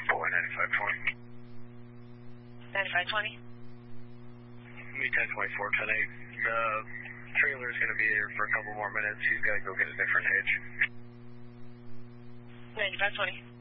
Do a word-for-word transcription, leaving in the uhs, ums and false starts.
Boy, ninety-five twenty. ninety-five twenty. Me ten twenty-four, ten eight. The trailer's going to be here for a couple more minutes. He's got to go get a different hitch. ninety-five twenty.